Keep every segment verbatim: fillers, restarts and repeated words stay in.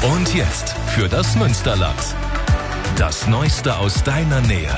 Und jetzt für das Münsterland. Das Neueste aus deiner Nähe.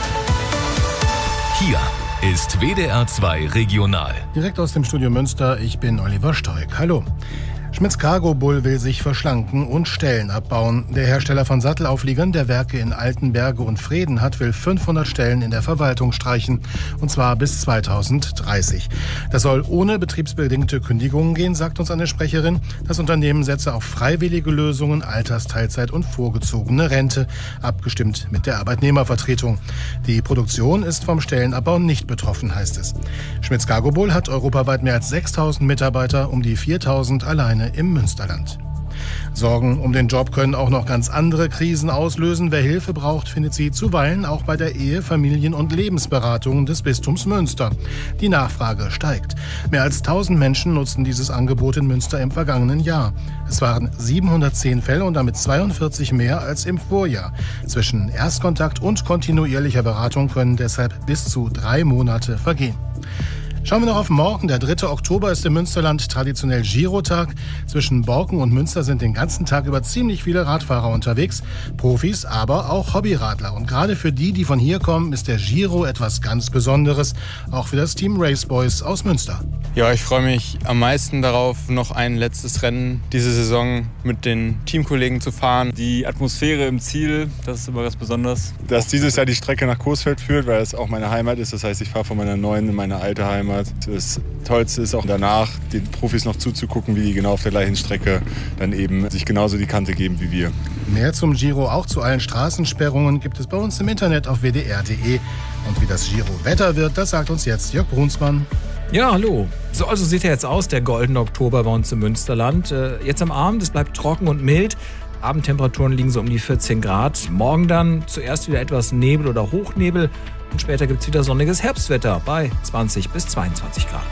Hier ist W D R zwei Regional. Direkt aus dem Studio Münster, ich bin Oliver Stoik. Hallo. Schmitz Cargo Bull will sich verschlanken und Stellen abbauen. Der Hersteller von Sattelaufliegern der Werke in Altenberge und Fredenhat will fünfhundert Stellen in der Verwaltung streichen, und zwar bis zweitausenddreißig. Das soll ohne betriebsbedingte Kündigungen gehen, sagt uns eine Sprecherin. Das Unternehmen setze auf freiwillige Lösungen, Altersteilzeit und vorgezogene Rente, abgestimmt mit der Arbeitnehmervertretung. Die Produktion ist vom Stellenabbau nicht betroffen, heißt es. Schmitz Cargo Bull hat europaweit mehr als sechstausend Mitarbeiter, um die viertausend alleine im Münsterland. Sorgen um den Job können auch noch ganz andere Krisen auslösen. Wer Hilfe braucht, findet sie zuweilen auch bei der Ehe-, Familien- und Lebensberatung des Bistums Münster. Die Nachfrage steigt. Mehr als tausend Menschen nutzten dieses Angebot in Münster im vergangenen Jahr. Es waren siebenhundertzehn Fälle und damit zweiundvierzig mehr als im Vorjahr. Zwischen Erstkontakt und kontinuierlicher Beratung können deshalb bis zu drei Monate vergehen. Schauen wir noch auf morgen. Der dritte Oktober ist im Münsterland traditionell Girotag. Zwischen Borken und Münster sind den ganzen Tag über ziemlich viele Radfahrer unterwegs. Profis, aber auch Hobbyradler. Und gerade für die, die von hier kommen, ist der Giro etwas ganz Besonderes. Auch für das Team Race Boys aus Münster. Ja, ich freue mich am meisten darauf, noch ein letztes Rennen diese Saison mit den Teamkollegen zu fahren. Die Atmosphäre im Ziel, das ist immer was Besonderes. Dass dieses Jahr die Strecke nach Coesfeld führt, weil es auch meine Heimat ist. Das heißt, ich fahre von meiner neuen in meine alte Heimat. Das Tollste ist auch danach, den Profis noch zuzugucken, wie die genau auf der gleichen Strecke dann eben sich genauso die Kante geben wie wir. Mehr zum Giro, auch zu allen Straßensperrungen, gibt es bei uns im Internet auf w d r punkt d e. Und wie das Giro-Wetter wird, das sagt uns jetzt Jörg Brunsmann. Ja, hallo. So also sieht er jetzt aus, der goldene Oktober bei uns im Münsterland. Jetzt am Abend, es bleibt trocken und mild. Abendtemperaturen liegen so um die vierzehn Grad. Morgen dann zuerst wieder etwas Nebel oder Hochnebel. Und später gibt es wieder sonniges Herbstwetter bei zwanzig bis zweiundzwanzig Grad.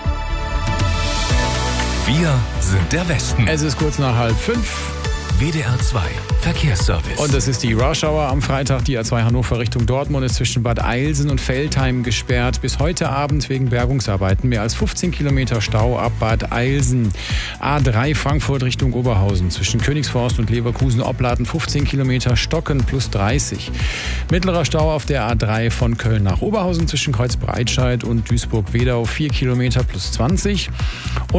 Wir sind der Westen. Es ist kurz nach halb fünf. W D R zwei Verkehrsservice. Und das ist die Rush Hour am Freitag. Die A zwei Hannover Richtung Dortmund ist zwischen Bad Eilsen und Veltheim gesperrt. Bis heute Abend wegen Bergungsarbeiten. Mehr als fünfzehn Kilometer Stau ab Bad Eilsen. A drei Frankfurt Richtung Oberhausen. Zwischen Königsforst und Leverkusen-Opladen fünfzehn Kilometer Stocken plus dreißig. Mittlerer Stau auf der A drei von Köln nach Oberhausen zwischen Kreuzbreitscheid und Duisburg-Wedau vier Kilometer plus zwanzig.